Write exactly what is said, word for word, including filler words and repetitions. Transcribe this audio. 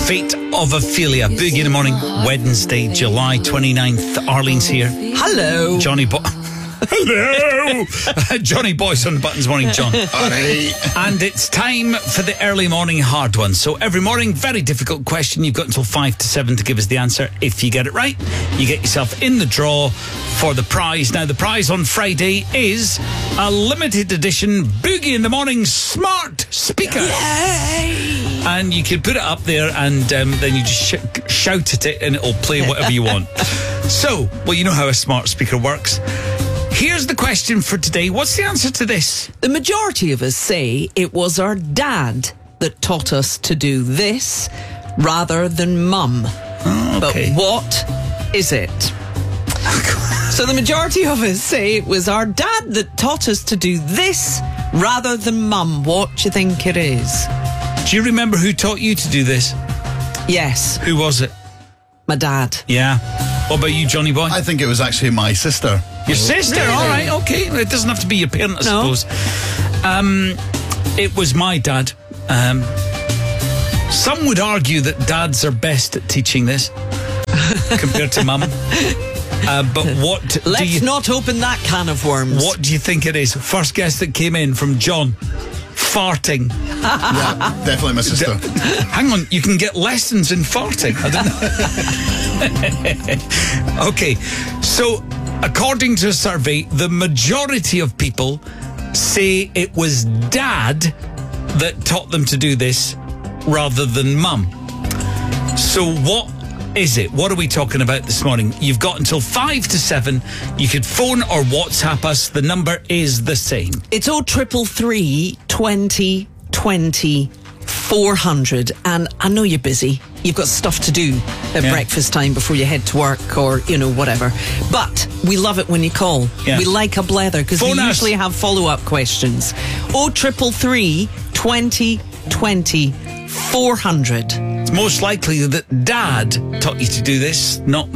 Fate of Ophelia. Boogie in the Morning, Wednesday, July twenty-ninth. Arlene's here. Hello. Johnny Bo... Hello! Johnny Boyce on the buttons. Morning, John. Alright. And it's time for the early morning hard one. So every morning, very difficult question. You've got until five to seven to give us the answer. If you get it right, you get yourself in the draw for the prize. Now, the prize on Friday is a limited edition Boogie in the Morning smart speaker. Yay! And you can put it up there and um, then you just sh- shout at it and it'll play whatever you want. So, well, you know how a smart speaker works. Here's the question for today. What's the answer to this? The majority of us say it was our dad that taught us to do this rather than mum. Oh, okay. But what is it? So the majority of us say it was our dad that taught us to do this rather than mum. What do you think it is? Do you remember who taught you to do this? Yes, Who was it? my dad. Yeah. What about you, Johnny Boy? I think it was actually my sister. Your sister, Really? all right, okay. It doesn't have to be your parent, I No. suppose. Um, it was my dad. Um, some would argue that dads are best at teaching this compared to mum. Uh, but what do Let's you, not open that can of worms. what do you think it is? First guess that came in from John. Farting. Yeah, definitely my sister. Hang on, you can get lessons in farting. I don't know. Okay, so according to a survey, the majority of people say it was dad that taught them to do this rather than mum. So what is it? What are we talking about this morning? You've got until five to seven. You could phone or WhatsApp us. The number is the same. It's oh triple three twenty twenty four hundred, and I know you're busy. You've got stuff to do at Yeah. breakfast time before you head to work or, you know, whatever. But we love it when you call. Yeah. We like a blether because we Phone us. usually have follow-up questions. oh triple three twenty twenty four hundred. It's most likely that dad taught you to do this, not